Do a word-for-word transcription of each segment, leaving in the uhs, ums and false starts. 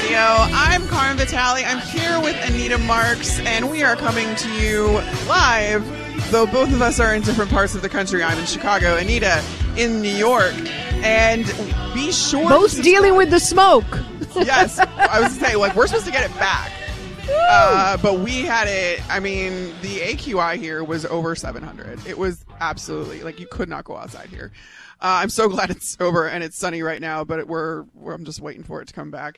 Radio. I'm Carmen Vitale. I'm here with Anita Marks, and we are coming to you live, though both of us are in different parts of the country. I'm in Chicago, Anita in New York. And be sure both to dealing with the smoke. Yes, I was saying, like, we're supposed to get it back. Uh, but we had it, I mean, the A Q I here was over seven hundred. It was absolutely, like, you could not go outside here. Uh, I'm so glad it's over and it's sunny right now, but it, we're, we're, I'm just waiting for it to come back.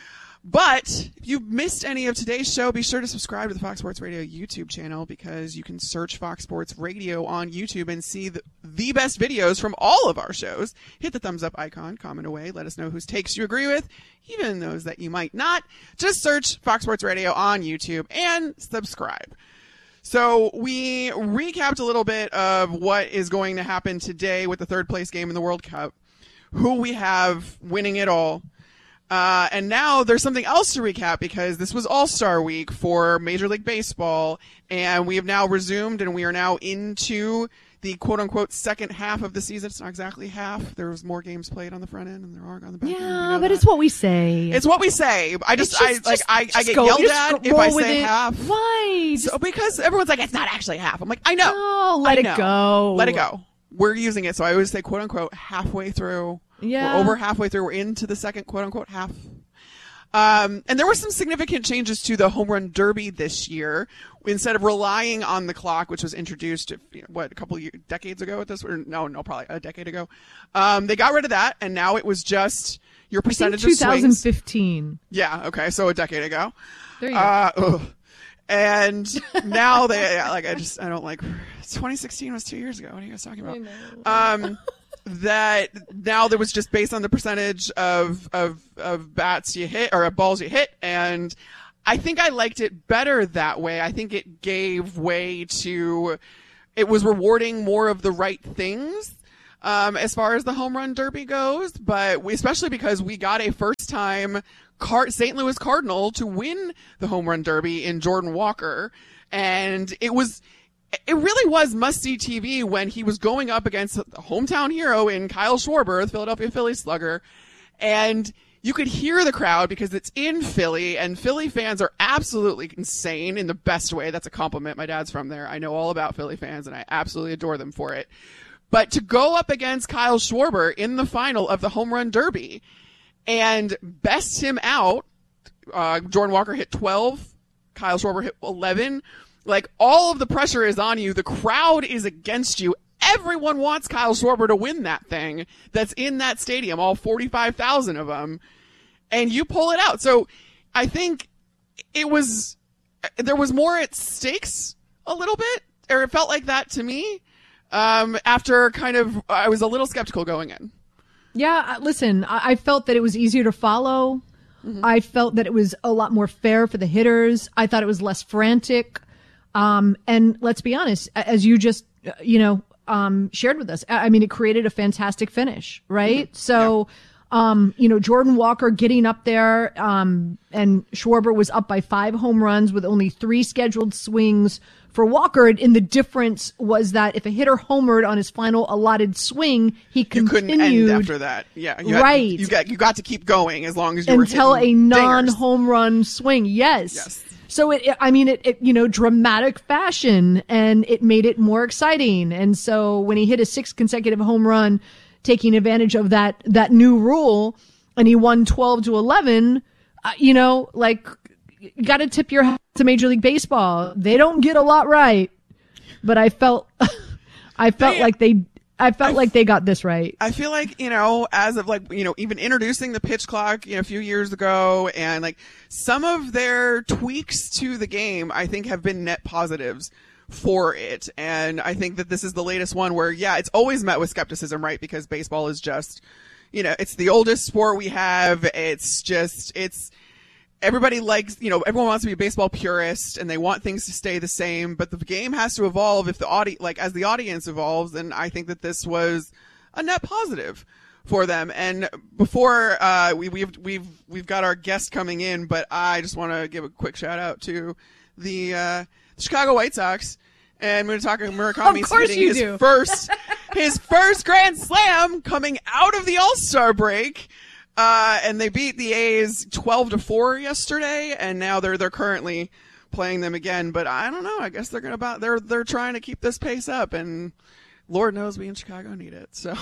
But if you've missed any of today's show, be sure to subscribe to the Fox Sports Radio YouTube channel, because you can search Fox Sports Radio on YouTube and see the, the best videos from all of our shows. Hit the thumbs up icon, comment away, let us know whose takes you agree with, even those that you might not. Just search Fox Sports Radio on YouTube and subscribe. So we recapped a little bit of what is going to happen today with the third place game in the World Cup, who we have winning it all. Uh, and now there's something else to recap, because this was All-Star Week for Major League Baseball, and we have now resumed, and we are now into the quote-unquote second half of the season. It's not exactly half. There was more games played on the front end than there are on the back end. Yeah, but that. It's what we say. It's what we say. I just, just I like, just, I, just I get go, yelled at if I say it. half. Why? So, because everyone's like, it's not actually half. I'm like, I know. Oh, let I it know. go. Let it go. We're using it, so I always say quote-unquote halfway through. Yeah. We're over halfway through. We're into the second quote-unquote half. Um, and there were some significant changes to the Home Run Derby this year. Instead of relying on the clock, which was introduced, you know, what, a couple of years, decades ago at this, or no, no, probably a decade ago. Um, they got rid of that, and now it was just your percentage I think of swings. twenty fifteen. Yeah, okay, so a decade ago. There you uh, go. Ugh. And now they, like, I just, I don't like, twenty sixteen was two years ago. What are you guys talking about? I know. Um, that now there was just based on the percentage of, of, of bats you hit, or balls you hit. And I think I liked it better that way. I think it gave way to, it was rewarding more of the right things. Um, as far as the Home Run Derby goes, but we, especially because we got a first time Car- Saint Louis Cardinal to win the Home Run Derby in Jordan Walker. And it was, it really was must-see T V when he was going up against the hometown hero in Kyle Schwarber, the Philadelphia Phillies slugger. And you could hear the crowd because it's in Philly, and Philly fans are absolutely insane in the best way. That's a compliment. My dad's from there. I know all about Philly fans, and I absolutely adore them for it. But to go up against Kyle Schwarber in the final of the Home Run Derby and best him out, uh, Jordan Walker hit twelve, Kyle Schwarber hit eleven. Like, all of the pressure is on you. The crowd is against you. Everyone wants Kyle Schwarber to win that thing that's in that stadium, all forty-five thousand of them, and you pull it out. So I think it was, there was more at stakes a little bit, or it felt like that to me. Um, after kind of, I was a little skeptical going in. Yeah, listen, I, I felt that it was easier to follow. Mm-hmm. I felt that it was a lot more fair for the hitters. I thought it was less frantic. Um, and let's be honest, as you just, you know, um, shared with us, I mean, it created a fantastic finish, right? Mm-hmm. So, yeah. um, you know, Jordan Walker getting up there, um, and Schwarber was up by five home runs with only three scheduled swings for Walker. And the difference was that if a hitter homered on his final allotted swing, he continued. You couldn't end after that. Yeah. You had, right. You got, you got to keep going as long as you Until were hitting a dingers. non-home run swing. Yes. Yes. So it, it I mean, it, it, you know, dramatic fashion, and it made it more exciting. And so when he hit a sixth consecutive home run, taking advantage of that, that new rule, and he won twelve to eleven, uh, you know, like, you got to tip your hat to Major League Baseball. They don't get a lot right, but I felt, I felt they, like they, I felt I, like they got this right. I feel like, you know, as of like, you know, even introducing the pitch clock, you know, a few years ago, and like some of their tweaks to the game, I think have been net positives for it. And I think that this is the latest one where, yeah, it's always met with skepticism, right? Because baseball is just, you know, it's the oldest sport we have. It's just, it's, everybody likes, you know, everyone wants to be a baseball purist and they want things to stay the same, but the game has to evolve if the audi- like as the audience evolves. And I think that this was a net positive for them. And before, uh, we, we've, we've, we've got our guest coming in, but I just want to give a quick shout out to the, uh, Chicago White Sox. And we're talking Murakami's hitting his do. first, his first grand slam coming out of the All-Star break. Uh, and they beat the A's twelve to four yesterday, and now they're they're currently playing them again. But I don't know. I guess they're gonna about they're they're trying to keep this pace up, and Lord knows we in Chicago need it. So.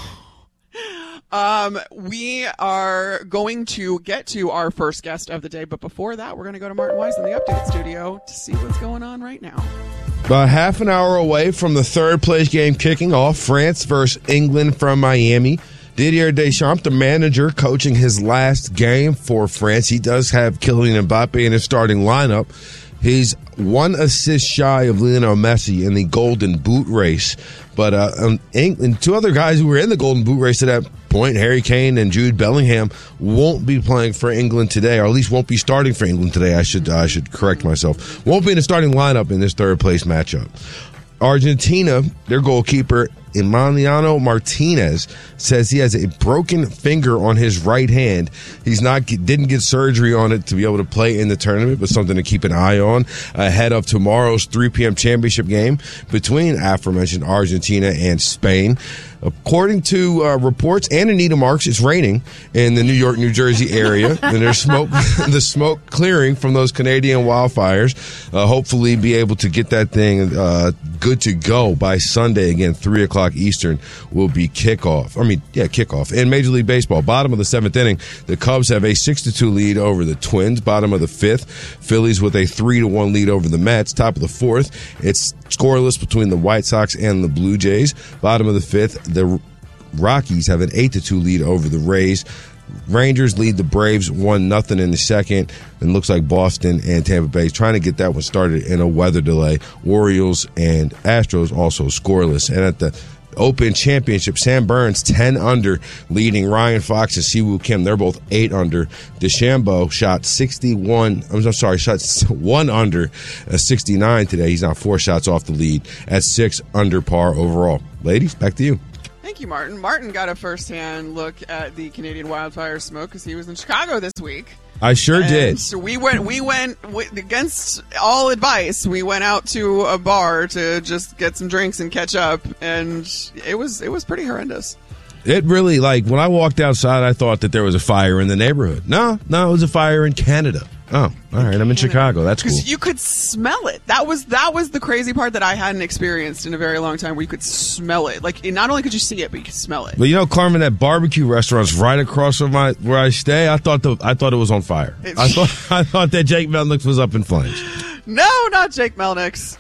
Um, we are going to get to our first guest of the day, but before that, we're going to go to Martin Weiss in the Update Studio to see what's going on right now. About half an hour away from the third place game kicking off, France versus England from Miami. Didier Deschamps, the manager, coaching his last game for France. He does have Kylian Mbappe in his starting lineup. He's one assist shy of Lionel Messi in the Golden Boot race. But uh, um, England, two other guys who were in the Golden Boot race at that point, Harry Kane and Jude Bellingham, won't be playing for England today, or at least won't be starting for England today. I should uh, I should correct myself. Won't be in the starting lineup in this third place matchup. Argentina, their goalkeeper, Emiliano Martinez, says he has a broken finger on his right hand. He's not didn't get surgery on it to be able to play in the tournament, but something to keep an eye on ahead of tomorrow's three p.m. championship game between aforementioned Argentina and Spain. According to uh, reports and Anita Marks, it's raining in the New York, New Jersey area, and there's smoke, the smoke clearing from those Canadian wildfires. Uh, hopefully, be able to get that thing uh, good to go by Sunday. Again, three o'clock Eastern will be kickoff. I mean, yeah, kickoff. In Major League Baseball, bottom of the seventh inning, the Cubs have a six to two lead over the Twins. Bottom of the fifth, Phillies with a three to one lead over the Mets. Top of the fourth, it's scoreless between the White Sox and the Blue Jays. Bottom of the fifth, the Rockies have an eight to two lead over the Rays. Rangers lead the Braves one nothing in the second, and looks like Boston and Tampa Bay trying to get that one started in a weather delay. Orioles and Astros also scoreless. And at the Open Championship, Sam Burns ten under, leading Ryan Fox and Siwoo Kim. They're both eight under. DeChambeau shot sixty-one. I'm sorry, shot one under, uh, sixty-nine today. He's now four shots off the lead at six under par overall. Ladies, back to you. Thank you, Martin. Martin got a first-hand look at the Canadian wildfire smoke because he was in Chicago this week. I sure and did. So we went. We went against all advice. We went out to a bar to just get some drinks and catch up, and it was it was pretty horrendous. It really, like, when I walked outside, I thought that there was a fire in the neighborhood. No, no, it was a fire in Canada. Oh, all right. I'm in Chicago. That's cool. Because you could smell it. That was that was the crazy part that I hadn't experienced in a very long time. Where you could smell it. Like, not only could you see it, but you could smell it. But you know, Carmen, that barbecue restaurant's right across from my where I stay. I thought the I thought it was on fire. It's, I thought I thought that Jake Melnick was up in flames. No, not Jake Melnick's.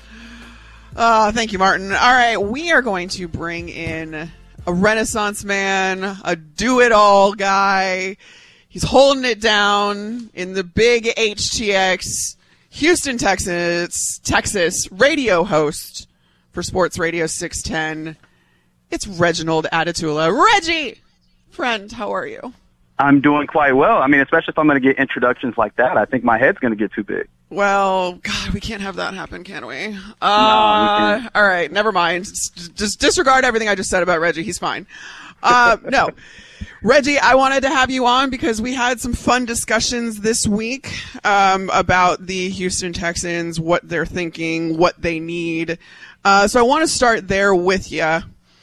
Uh, thank you, Martin. All right, we are going to bring in a Renaissance man, a do-it-all guy. He's holding it down in the big H T X, Houston, Texas, Texas radio host for Sports Radio six ten. It's Reginald Atatula. Reggie! Friend, how are you? I'm doing quite well. I mean, especially if I'm going to get introductions like that, I think my head's going to get too big. Well, God, we can't have that happen, can we? Uh, no, we all right, never mind. Just disregard everything I just said about Reggie. He's fine. Uh, no. Reggie, I wanted to have you on because we had some fun discussions this week um, about the Houston Texans, what they're thinking, what they need. Uh, so I want to start there with you.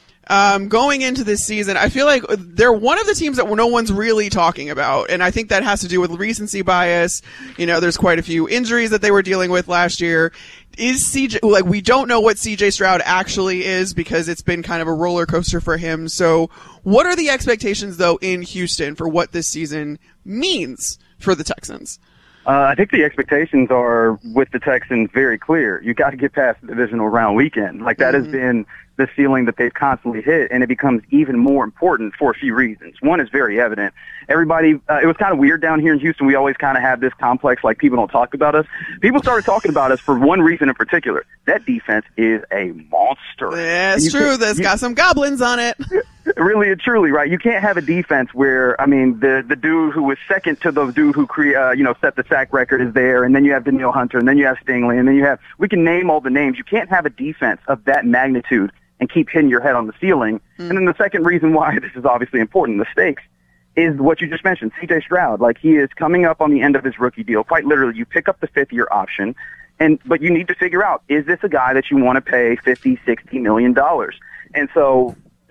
Um, going into this season, I feel like they're one of the teams that no one's really talking about, and I think that has to do with recency bias. You know, there's quite a few injuries that they were dealing with last year. Is C J, like, we don't know what C J Stroud actually is because it's been kind of a roller coaster for him. So what are the expectations, though, in Houston for what this season means for the Texans? Uh, I think the expectations are, with the Texans, very clear. You got to get past the divisional round weekend. Like, that mm-hmm. has been the ceiling that they've constantly hit, and it becomes even more important for a few reasons. One is very evident. Everybody, uh, it was kind of weird down here in Houston. We always kind of have this complex, like, people don't talk about us. People started talking about us for one reason in particular. That defense is a monster. Yeah, it's true. That's got some goblins on it. Really and truly, right? You can't have a defense where, I mean, the the dude who was second to the dude who cre- uh, you know set the sack record is there, and then you have Danielle Hunter, and then you have Stingley, and then you have, we can name all the names. You can't have a defense of that magnitude and keep hitting your head on the ceiling. Mm. And then the second reason why this is obviously important, the stakes, is what you just mentioned, C J Stroud. Like, he is coming up on the end of his rookie deal. Quite literally, you pick up the fifth-year option, and but you need to figure out, is this a guy that you want to pay fifty, sixty million dollars? And so that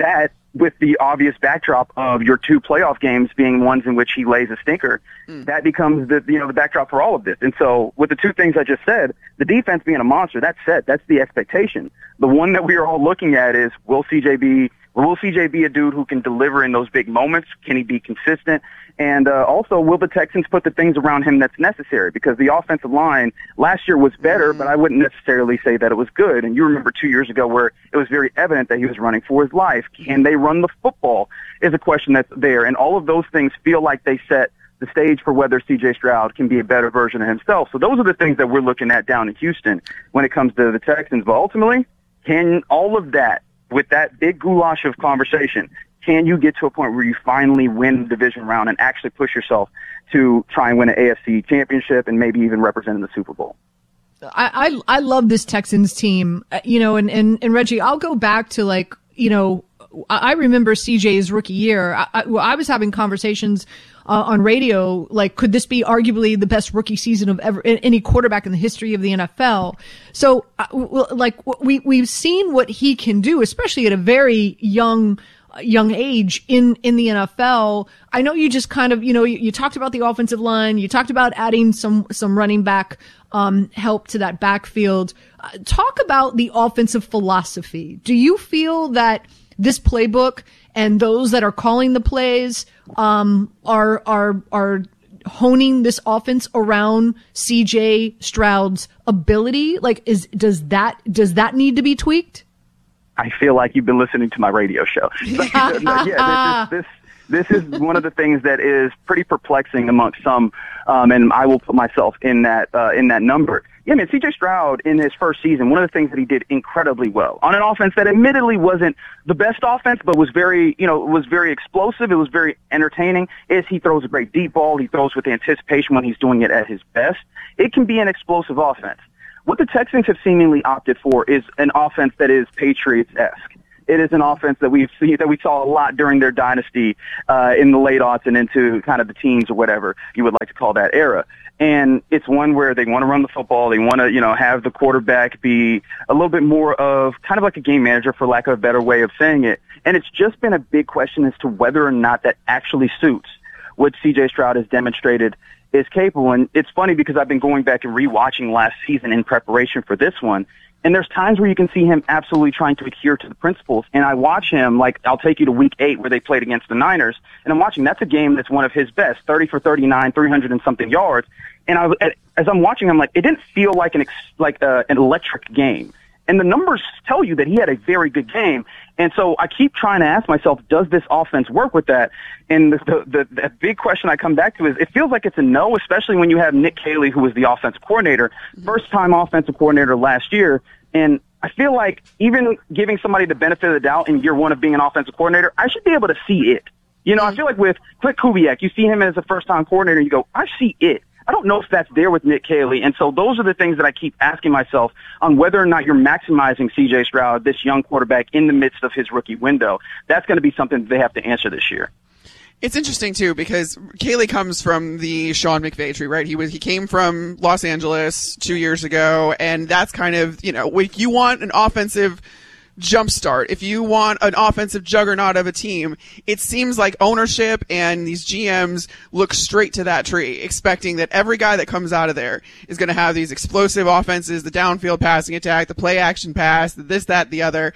with the obvious backdrop of your two playoff games being ones in which he lays a stinker, mm. that becomes the, you know, the backdrop for all of this. And so with the two things I just said, the defense being a monster, that's set. That's the expectation. The one that we are all looking at is, will C J be, will C J be a dude who can deliver in those big moments? Can he be consistent? And uh, also, will the Texans put the things around him that's necessary? Because the offensive line last year was better, but I wouldn't necessarily say that it was good. And you remember two years ago where it was very evident that he was running for his life. Can they run the football is a question that's there. And all of those things feel like they set the stage for whether C J Stroud can be a better version of himself. So those are the things that we're looking at down in Houston when it comes to the Texans. But ultimately, can all of that, with that big goulash of conversation, can you get to a point where you finally win the division round and actually push yourself to try and win an A F C championship and maybe even represent in the Super Bowl? I, I, I love this Texans team, you know, and, and, and Reggie, I'll go back to like, you know, I remember C J's rookie year. I, I, I was having conversations uh, on radio, like, could this be arguably the best rookie season of ever any quarterback in the history of the N F L? So, uh, like, we we've seen what he can do, especially at a very young young age in in the N F L. I know you just kind of, you know, you, you talked about the offensive line, you talked about adding some some running back um help to that backfield. Uh, talk about the offensive philosophy. Do you feel that this playbook and those that are calling the plays um are are are honing this offense around C J Stroud's ability? Like, is does that does that need to be tweaked? I feel like you've been listening to my radio show. yeah, this, this, this is one of the things that is pretty perplexing amongst some, um, and I will put myself in that uh, in that number. Yeah, man, C J Stroud in his first season, one of the things that he did incredibly well on an offense that admittedly wasn't the best offense, but was very, you know, was very explosive. It was very entertaining. Is he throws a great deep ball. He throws with anticipation when he's doing it at his best. It can be an explosive offense. What the Texans have seemingly opted for is an offense that is Patriots-esque. It is an offense that we've seen, that we saw a lot during their dynasty uh, in the late aughts and into kind of the teens or whatever you would like to call that era. And it's one where they want to run the football. They want to, you know, have the quarterback be a little bit more of kind of like a game manager, for lack of a better way of saying it. And it's just been a big question as to whether or not that actually suits what C J Stroud has demonstrated is capable. And it's funny because I've been going back and rewatching last season in preparation for this one. And there's times where you can see him absolutely trying to adhere to the principles. And I watch him, like, I'll take you to week eight where they played against the Niners. And I'm watching, that's a game that's one of his best, thirty for thirty-nine, three hundred and something yards. And I, as I'm watching, I'm like, it didn't feel like an, ex, like uh, an electric game. And the numbers tell you that he had a very good game. And so I keep trying to ask myself, does this offense work with that? And the, the, the, the big question I come back to is, it feels like it's a no, especially when you have Nick Caley, who was the offensive coordinator, first-time offensive coordinator last year. And I feel like even giving somebody the benefit of the doubt in year one of being an offensive coordinator, I should be able to see it. You know, I feel like with Clint Kubiak, you see him as a first-time coordinator, and you go, I see it. I don't know if that's there with Nick Caley. And so those are the things that I keep asking myself on whether or not you're maximizing C J Stroud, this young quarterback, in the midst of his rookie window. That's going to be something that they have to answer this year. It's interesting too because Caley comes from the Sean McVay tree, right? He was he came from Los Angeles two years ago, and that's kind of, you know, if you want an offensive jumpstart, if you want an offensive juggernaut of a team, it seems like ownership and these G Ms look straight to that tree, expecting that every guy that comes out of there is going to have these explosive offenses, the downfield passing attack, the play action pass, the this, that, the other.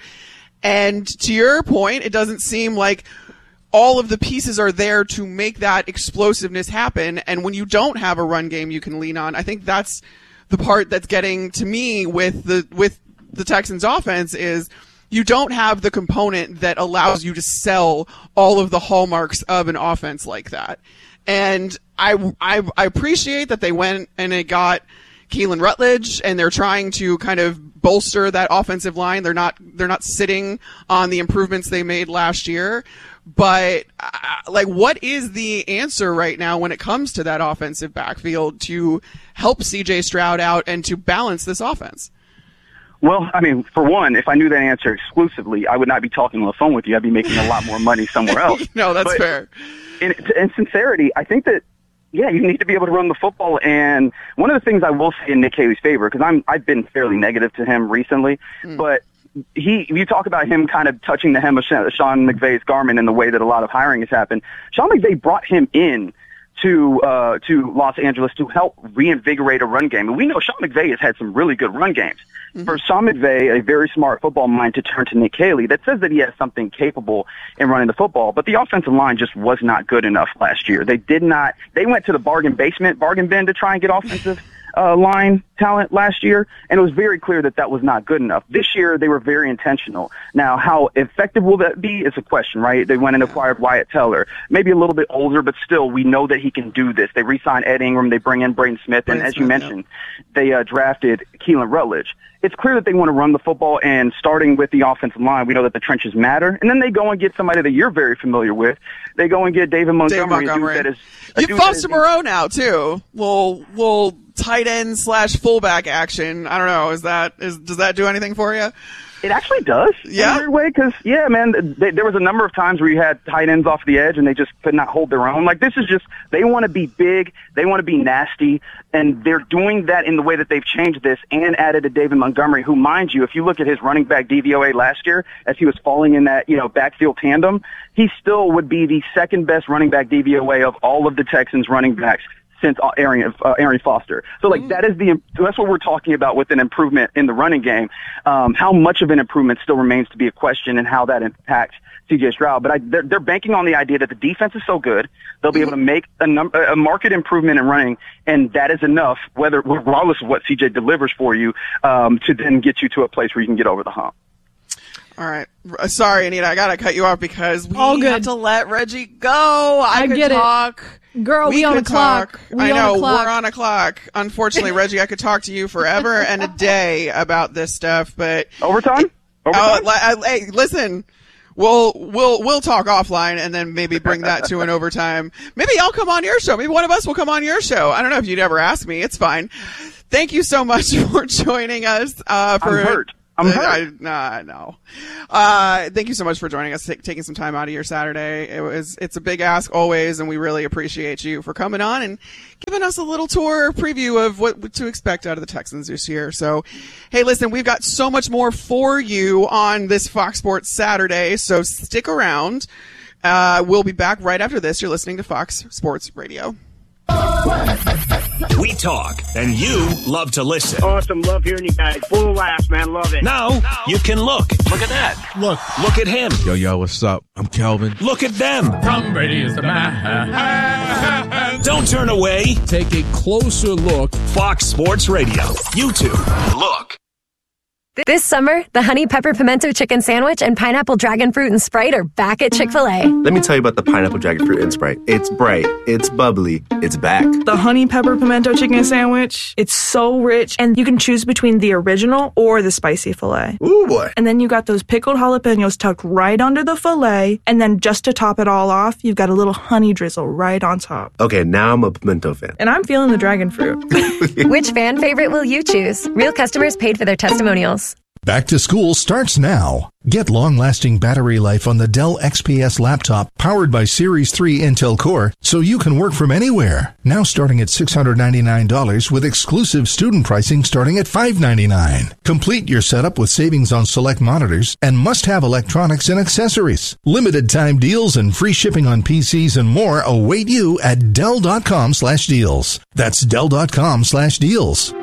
And to your point, it doesn't seem like all of the pieces are there to make that explosiveness happen. And when you don't have a run game you can lean on, I think that's the part that's getting to me with the with the Texans offense is you don't have the component that allows you to sell all of the hallmarks of an offense like that. And I, I, I appreciate that they went and they got Keelan Rutledge, and they're trying to kind of bolster that offensive line. They're not, they're not sitting on the improvements they made last year. But, uh, like, what is the answer right now when it comes to that offensive backfield to help C J Stroud out and to balance this offense? Well, I mean, for one, if I knew that answer exclusively, I would not be talking on the phone with you. I'd be making a lot more money somewhere else. No, that's but fair. In, in sincerity, I think that, yeah, you need to be able to run the football. And one of the things I will say in Nick Caley's favor, because I'm I've been fairly negative to him recently, mm. but he, you talk about him kind of touching the hem of Sean McVay's garment in the way that a lot of hiring has happened. Sean McVay brought him in to uh, to Los Angeles to help reinvigorate a run game. And we know Sean McVay has had some really good run games. Mm-hmm. For Sean McVay, a very smart football mind, to turn to Nick Haley, that says that he has something capable in running the football, but the offensive line just was not good enough last year. They did not, they went to the bargain basement, bargain bin to try and get offensive uh, line talent last year, and it was very clear that that was not good enough. This year, they were very intentional. Now, how effective will that be is a question, right? They went and acquired Wyatt Teller, maybe a little bit older, but still, we know that he can do this. They re-signed Ed Ingram, they bring in Braden Smith, and Braden as Smith, you mentioned, yeah. they uh, drafted Keelan Rutledge. It's clear that they want to run the football, and starting with the offensive line, we know that the trenches matter. And then they go and get somebody that you're very familiar with. They go and get David Montgomery. David Montgomery. A dude that is, a you dude Foster that is, Moreau now too. Well, well, tight end slash fullback action. I don't know. Is that is does that do anything for you? It actually does, yeah. in a weird way, because, yeah, man, they, there was a number of times where you had tight ends off the edge and they just could not hold their own. Like, this is just, they want to be big, they want to be nasty, and they're doing that in the way that they've changed this and added a David Montgomery, who, mind you, if you look at his running back D V O A last year, as he was falling in that, you know, backfield tandem, he still would be the second best running back D V O A of all of the Texans running backs since Arian, uh, Arian Foster. So, like, mm. that is the, that's what we're talking about with an improvement in the running game. Um, how much of an improvement still remains to be a question, and how that impacts C J Stroud. But I, they're, they're banking on the idea that the defense is so good, they'll be able to make a, num- a market improvement in running, and that is enough, whether regardless of what C J delivers for you, um, to then get you to a place where you can get over the hump. All right. Sorry, Anita, I got to cut you off because we All good. have to let Reggie go. I, I could get talk. it. Girl, we, we on a could clock. talk. We I on know, a clock. we're on a clock. Unfortunately, Reggie, I could talk to you forever and a day about this stuff, but Overtime? Oh, Overtime? uh, hey, listen. We'll we'll we'll talk offline and then maybe bring that to an overtime. Maybe I'll come on your show. Maybe one of us will come on your show. I don't know if you'd ever ask me. It's fine. Thank you so much for joining us. Uh, for I'm hurt. I'm hurt. I, nah, no. Uh, thank you so much for joining us, t- taking some time out of your Saturday. It was, it's a big ask always, and we really appreciate you for coming on and giving us a little tour preview of what to expect out of the Texans this year. So, hey, listen, we've got so much more for you on this Fox Sports Saturday, so stick around. Uh, we'll be back right after this. You're listening to Fox Sports Radio. We talk, and you love to listen. Awesome. Love hearing you guys. Full of laughs, man. Love it. Now, now you can look. Look at that. Look. Look at him. Yo, yo, what's up? I'm Kelvin. Look at them. Tom Brady is the man. Don't turn away. Take a closer look. Fox Sports Radio. YouTube. Look. This summer, the Honey Pepper Pimento Chicken Sandwich and Pineapple Dragon Fruit and Sprite are back at Chick-fil-A. Let me tell you about the Pineapple Dragon Fruit and Sprite. It's bright, it's bubbly, it's back. The Honey Pepper Pimento Chicken Sandwich, it's so rich, and you can choose between the original or the spicy filet. Ooh, boy. And then you got those pickled jalapenos tucked right under the filet, and then just to top it all off, you've got a little honey drizzle right on top. Okay, now I'm a pimento fan. And I'm feeling the dragon fruit. Which fan favorite will you choose? Real customers paid for their testimonials. Back to school starts now. Get long-lasting battery life on the Dell X P S laptop powered by Series three Intel Core so you can work from anywhere. Now starting at six hundred ninety-nine dollars with exclusive student pricing starting at five hundred ninety-nine dollars. Complete your setup with savings on select monitors and must-have electronics and accessories. Limited time deals and free shipping on P Cs and more await you at Dell.com slash deals. That's Dell.com slash deals.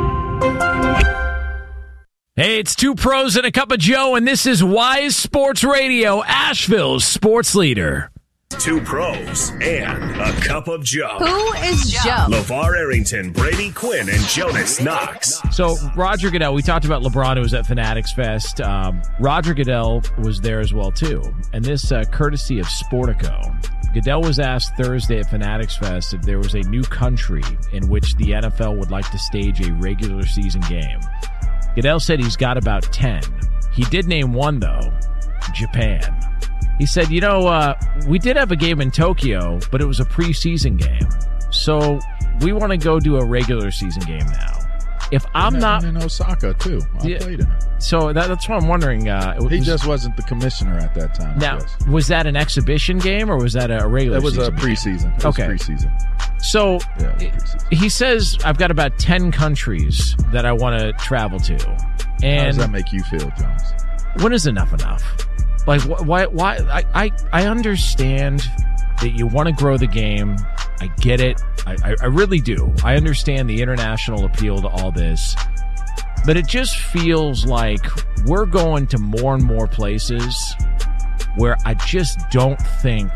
Hey, it's two pros and a cup of Joe, and this is Wise Sports Radio, Asheville's sports leader. Two pros and a cup of Joe. Who is Joe? LeVar Arrington, Brady Quinn, and Jonas Knox. So, Roger Goodell, we talked about LeBron who was at Fanatics Fest. Um, Roger Goodell was there as well, too. And this uh, courtesy of Sportico. Goodell was asked Thursday at Fanatics Fest if there was a new country in which the N F L would like to stage a regular season game. Goodell said he's got about ten. He did name one, though, Japan. He said, you know, uh, we did have a game in Tokyo, but it was a preseason game. So we want to go do a regular season game now. If I'm and not... in Osaka, too. I yeah, played in it. So that, that's what I'm wondering. Uh, he was, just wasn't the commissioner at that time. Now, was that an exhibition game or was that a regular season? It was season a preseason. It okay. was preseason. So yeah, it was preseason. He says, I've got about ten countries that I want to travel to. And how does that make you feel, Jones? When is enough enough? Like, wh- why? Why? I, I, I understand that you want to grow the game. I get it. I, I, I really do. I understand the international appeal to all this. But it just feels like we're going to more and more places where I just don't think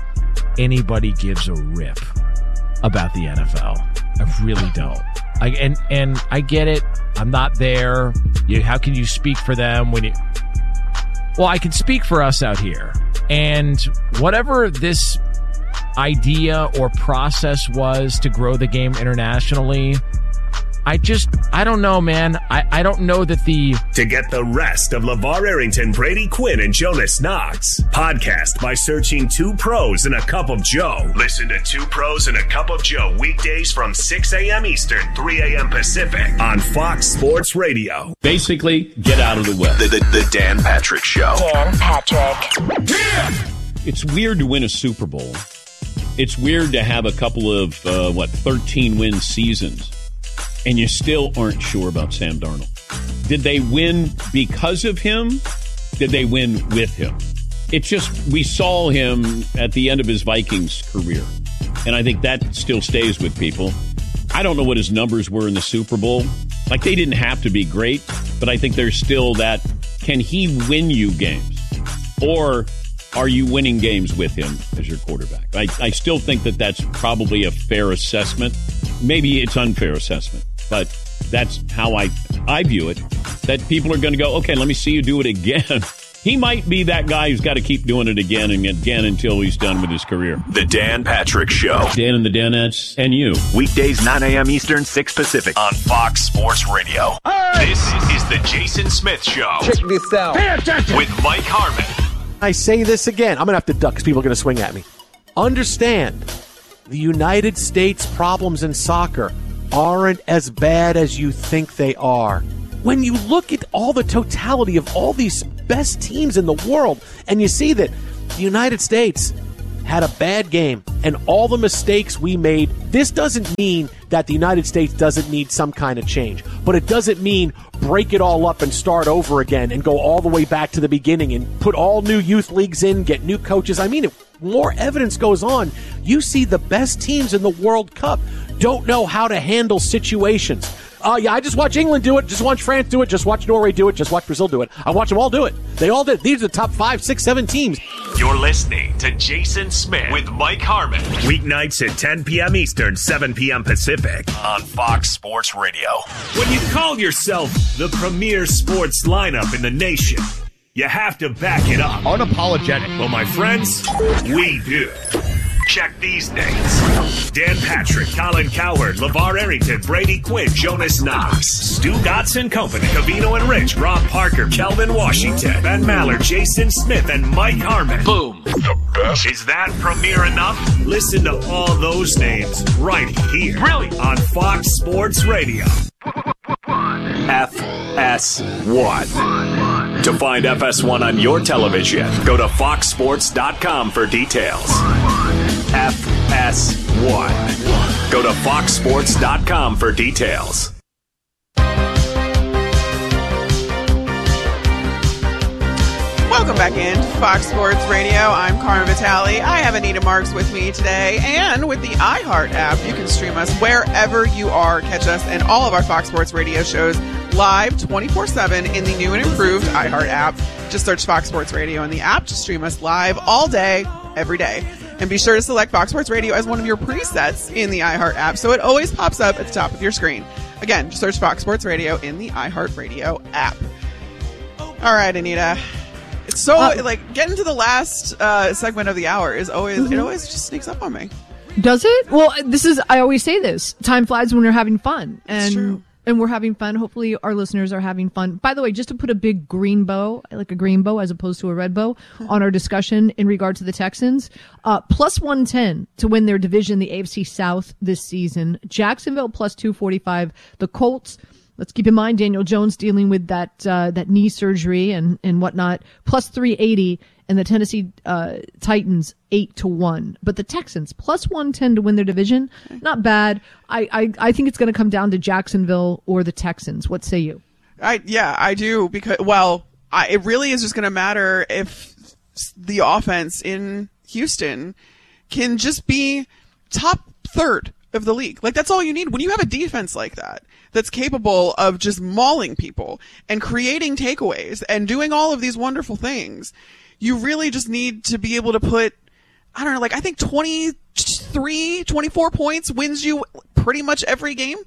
anybody gives a rip about the N F L. I really don't. I, and and I get it. I'm not there. You, how can you speak for them when you... Well, I can speak for us out here. And whatever this idea or process was to grow the game internationally, I just, I don't know, man. I, I don't know that the... To get the rest of LeVar Arrington, Brady Quinn, and Jonas Knox, podcast by searching Two Pros and a Cup of Joe. Listen to Two Pros and a Cup of Joe weekdays from six a.m. Eastern, three a.m. Pacific on Fox Sports Radio. Basically, get out of the way. The, the, the Dan Patrick Show. Dan Patrick. Yeah! It's weird to win a Super Bowl. It's weird to have a couple of, uh, what, thirteen-win seasons. And you still aren't sure about Sam Darnold. Did they win because of him? Did they win with him? It's just, we saw him at the end of his Vikings career. And I think that still stays with people. I don't know what his numbers were in the Super Bowl. Like, they didn't have to be great, but I think there's still that, can he win you games? Or are you winning games with him as your quarterback? I, I still think that that's probably a fair assessment. Maybe it's unfair assessment, but that's how I, I view it, that people are going to go, okay, let me see you do it again. He might be that guy who's got to keep doing it again and again until he's done with his career. The Dan Patrick Show. Dan and the Danettes and you. Weekdays, nine a.m. Eastern, six Pacific on Fox Sports Radio. Hey! This is the Jason Smith Show. Check this out. Pay attention. With Mike Harmon. I say this again. I'm going to have to duck because people are going to swing at me. Understand, the United States problems in soccer aren't as bad as you think they are. When you look at all the totality of all these best teams in the world, and you see that the United States had a bad game and all the mistakes we made, this doesn't mean that the United States doesn't need some kind of change. But it doesn't mean break it all up and start over again and go all the way back to the beginning and put all new youth leagues in, get new coaches. I mean, if more evidence goes on, you see the best teams in the World Cup don't know how to handle situations. Oh, uh, yeah, I just watch England do it, just watch France do it, just watch Norway do it, just watch Brazil do it. I watch them all do it. They all did. These are the top five, six, seven teams. You're listening to Jason Smith with Mike Harmon. Weeknights at ten p.m. Eastern, seven p.m. Pacific on Fox Sports Radio. When you call yourself the premier sports lineup in the nation, you have to back it up. Unapologetic. Well, my friends, we do. Check these names. Dan Patrick, Colin Cowherd, LeVar Arrington, Brady Quinn, Jonas Knox, Stu Gotts and Company, Cavino and Rich, Rob Parker, Kelvin Washington, Ben Maller, Jason Smith, and Mike Harmon. Boom. The best. Is that premiere enough? Listen to all those names right here. Brilliant. On Fox Sports Radio. F S one. To find F S one on your television, go to fox sports dot com for details. F S one. Go to fox sports dot com for details. Welcome back in to Fox Sports Radio. I'm Carmen Vitale. I have Anita Marks with me today. And with the iHeart app, you can stream us wherever you are. Catch us and all of our Fox Sports Radio shows live twenty-four seven in the new and improved iHeart app. Just search Fox Sports Radio in the app to stream us live all day, every day. And be sure to select Fox Sports Radio as one of your presets in the iHeart app so it always pops up at the top of your screen. Again, just search Fox Sports Radio in the iHeart Radio app. All right, Anita. It's so, uh, like, getting to the last uh, segment of the hour is always, mm-hmm. it always just sneaks up on me. Does it? Well, this is, I always say this. Time flies when you're having fun. And, it's true. And we're having fun. Hopefully our listeners are having fun. By the way, just to put a big green bow, like a green bow as opposed to a red bow, on our discussion in regard to the Texans, uh, plus one ten to win their division, the A F C South this season. Jacksonville plus two forty-five. The Colts, let's keep in mind Daniel Jones dealing with that uh, that knee surgery and, and whatnot, plus three eighty. And the Tennessee uh, Titans eight to one. But the Texans plus one ten to win their division, not bad. I, I, I think it's going to come down to Jacksonville or the Texans. What say you? I yeah, I do because well, I, it really is just going to matter if the offense in Houston can just be top third of the league. Like that's all you need when you have a defense like that that's capable of just mauling people and creating takeaways and doing all of these wonderful things. You really just need to be able to put, I don't know, like I think twenty-three, twenty-four points wins you pretty much every game.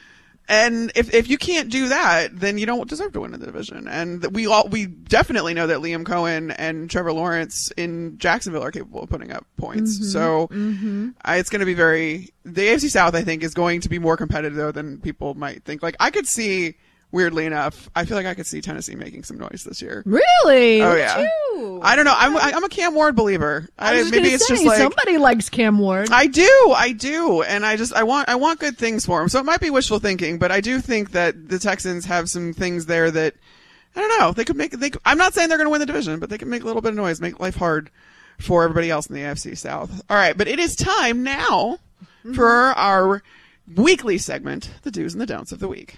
And if if you can't do that, then you don't deserve to win the division. And we all we definitely know that Liam Cohen and Trevor Lawrence in Jacksonville are capable of putting up points. Mm-hmm, so mm-hmm. I, it's going to be very the A F C South. I think is going to be more competitive though than people might think. Like I could see, weirdly enough, I feel like I could see Tennessee making some noise this year. Really? Oh Would yeah. you? I don't know. I'm I'm a Cam Ward believer. I was I, maybe gonna it's say, just like somebody likes Cam Ward. I do, I do, and I just I want I want good things for him. So it might be wishful thinking, but I do think that the Texans have some things there that I don't know. They could make. They could, I'm not saying they're going to win the division, but they can make a little bit of noise, make life hard for everybody else in the A F C South. All right, but it is time now mm-hmm. for our weekly segment, the do's and the don'ts of the week.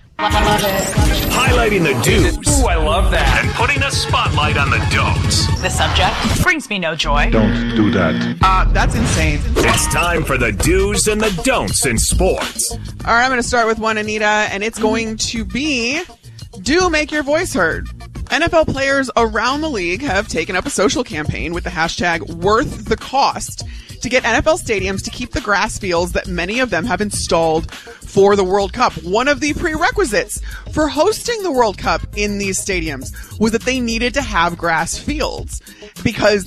Highlighting the do's. Ooh, I love that. And putting a spotlight on the don'ts. The subject brings me no joy. Don't do that. Uh, that's insane. It's time for the do's and the don'ts in sports. All right, I'm going to start with one, Anita, and it's going to be do make your voice heard. N F L players around the league have taken up a social campaign with the hashtag worth the cost to get N F L stadiums to keep the grass fields that many of them have installed for the World Cup. One of the prerequisites for hosting the World Cup in these stadiums was that they needed to have grass fields because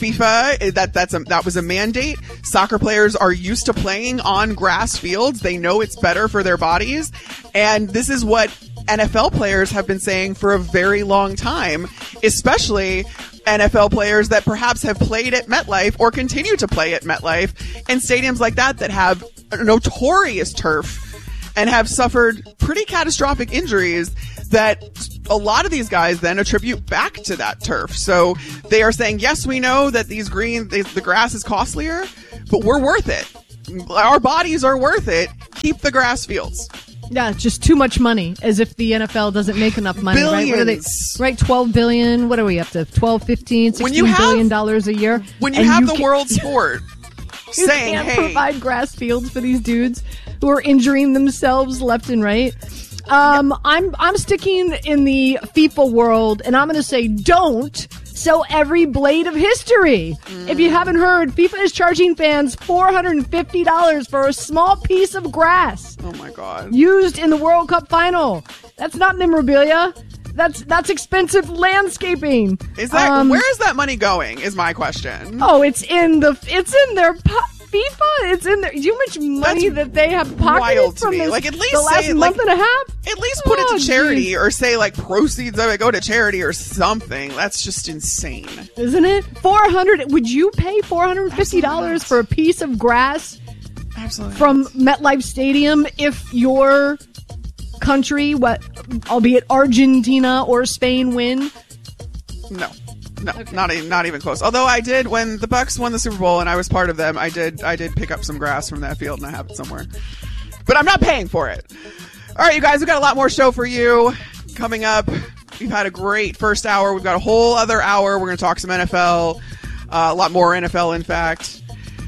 FIFA, that that's a, that was a mandate. Soccer players are used to playing on grass fields. They know it's better for their bodies. And this is what N F L players have been saying for a very long time, especially N F L players that perhaps have played at MetLife or continue to play at MetLife and stadiums like that that have notorious turf and have suffered pretty catastrophic injuries that a lot of these guys then attribute back to that turf. So they are saying, yes, we know that these green, the grass is costlier, but we're worth it. Our bodies are worth it. Keep the grass fields. Yeah, it's just too much money, as if the N F L doesn't make enough money, Billions. right? What are they, right, twelve billion, what are we up to? twelve, fifteen, when you sixteen have, billion dollars a year. When you and have you the can, world sport you saying, can't hey, provide grass fields for these dudes who are injuring themselves left and right. Um, I'm I'm sticking in the FIFA world, and I'm going to say don't sell every blade of history. Mm. If you haven't heard, FIFA is charging fans four hundred fifty dollars for a small piece of grass. Oh my God. Used in the World Cup final. That's not memorabilia. That's that's expensive landscaping. Is that um, where is that money going? Is my question. Oh, it's in the it's in their po- FIFA. It's in there. You much money That's that they have pocketed wild to from me. this, Like at least the last say, month like, and a half. At least put Oh, it to charity, geez. or say like proceeds of it go to charity or something. That's just insane, isn't it? Four hundred. Would you pay four hundred and fifty dollars for a piece of grass? Absolutely. From MetLife Stadium, if your country, what, albeit Argentina or Spain, win? No. No, okay. not even not even close. Although I did when the Bucks won the Super Bowl and I was part of them, I did I did pick up some grass from that field and I have it somewhere. But I'm not paying for it. All right, you guys, we've got a lot more show for you coming up. We've had a great first hour. We've got a whole other hour. We're going to talk some N F L, uh, a lot more N F L, in fact.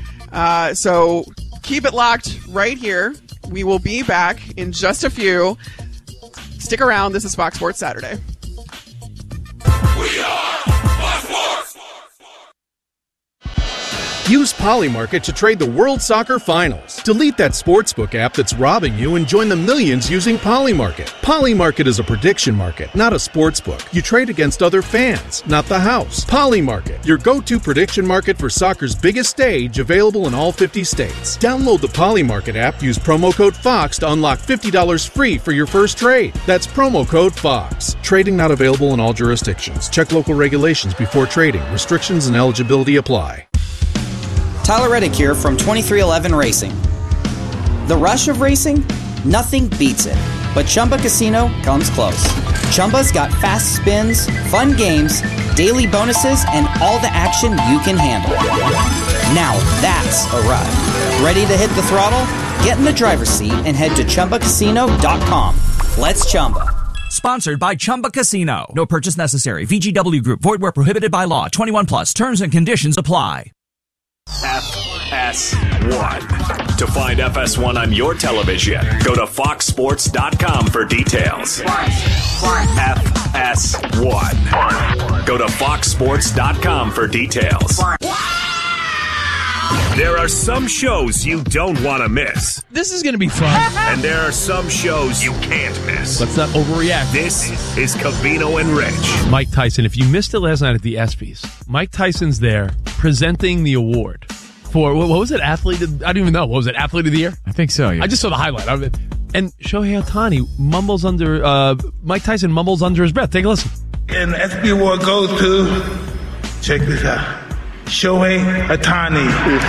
Uh, so keep it locked right here. We will be back in just a few. Stick around. This is Fox Sports Saturday. We are Fox Sports. Use Polymarket to trade the World Soccer Finals. Delete that sportsbook app that's robbing you and join the millions using Polymarket. Polymarket is a prediction market, not a sportsbook. You trade against other fans, not the house. Polymarket, your go-to prediction market for soccer's biggest stage, available in all fifty states. Download the Polymarket app, use promo code FOX to unlock fifty dollars free for your first trade. That's promo code FOX. Trading not available in all jurisdictions. Check local regulations before trading. Restrictions and eligibility apply. Tyler Reddick here from twenty-three eleven Racing. The rush of racing? Nothing beats it. But Chumba Casino comes close. Chumba's got fast spins, fun games, daily bonuses, and all the action you can handle. Now that's a ride. Ready to hit the throttle? Get in the driver's seat and head to Chumba Casino dot com. Let's Chumba. Sponsored by Chumba Casino. No purchase necessary. V G W Group. Void where prohibited by law. twenty-one plus. Terms and conditions apply. F S one. To find F S one on your television, go to fox sports dot com for details. F S one. Go to fox sports dot com for details. There are some shows you don't want to miss. This is going to be fun. And there are some shows you can't miss. Let's not overreact. This is Covino and Rich. Mike Tyson, if you missed it last night at the ESPYs, Mike Tyson's there presenting the award for, what was it, Athlete of, I don't even know, what was it, Athlete of the Year? I think so, yeah. I just saw the highlight of it. And Shohei Ohtani mumbles under, uh, Mike Tyson mumbles under his breath. Take a listen. And the S B award goes to, check this out, Shohei Ohtani.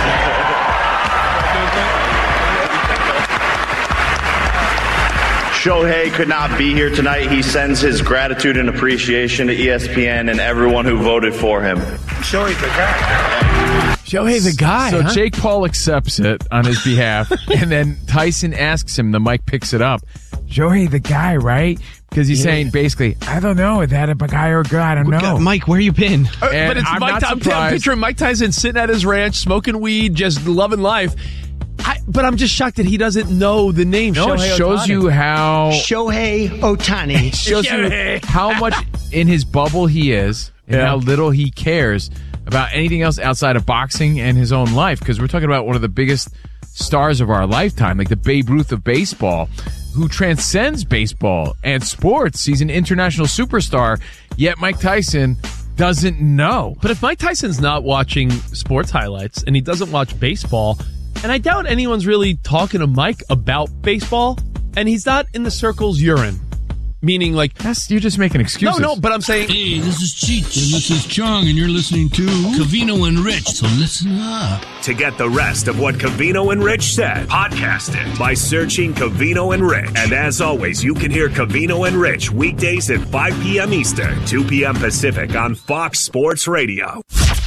Shohei could not be here tonight. He sends his gratitude and appreciation to E S P N and everyone who voted for him. Shohei's the guy. Shohei the guy. So huh? Jake Paul accepts it on his behalf, and then Tyson asks him, the mic picks it up, Shohei the guy, right? Because he's yeah. saying basically, I don't know, is that a guy or a girl? I don't know. Mike, where you been? Uh, but it's I'm Mike. I'm picturing Mike Tyson sitting at his ranch, smoking weed, just loving life. I, but I'm just shocked that he doesn't know the name. No, Shohei it shows Ohtani. you how Shohei Ohtani. It shows you how much in his bubble he is, and Yeah. how little he cares about anything else outside of boxing and his own life. Because we're talking about one of the biggest stars of our lifetime, like the Babe Ruth of baseball, who transcends baseball and sports. He's an international superstar. Yet Mike Tyson doesn't know. But if Mike Tyson's not watching sports highlights and he doesn't watch baseball, and I doubt anyone's really talking to Mike about baseball, and he's not in the circles you're in. Meaning, like, that's you're just making excuses. No, no, but I'm saying, hey, this is Cheech and this is Chong, and you're listening to Covino and Rich. So listen up. To get the rest of what Covino and Rich said, podcast it by searching Covino and Rich. And as always, you can hear Covino and Rich weekdays at five p.m. Eastern, two p.m. Pacific on Fox Sports Radio.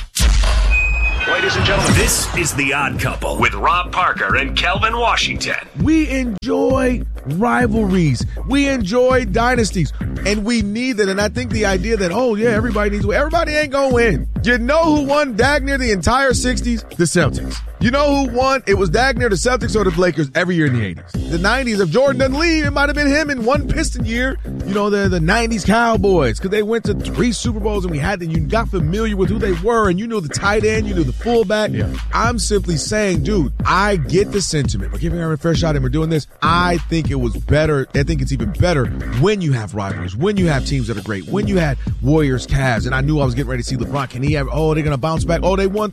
Ladies and gentlemen, this is The Odd Couple with Rob Parker and Kelvin Washington. We enjoy rivalries. We enjoy dynasties. And we need it. And I think the idea that, oh, yeah, everybody needs to win. Everybody ain't going to win. You know who won dag near the entire sixties? The Celtics. You know who won? It was dag near the Celtics or the Lakers every year in the eighties. The nineties, if Jordan doesn't leave, it might have been him in one Piston year. You know, the, the nineties Cowboys, because they went to three Super Bowls and we had to, you got familiar with who they were and you knew the tight end, you knew the fullback. Yeah. I'm simply saying, dude, I get the sentiment. We're giving her a fair shot and we're doing this. I think it was better. I think it's even better when you have rivalries, when you have teams that are great, when you had Warriors, Cavs, and I knew I was getting ready to see LeBron. Can he have, oh, they're going to bounce back. Oh, they won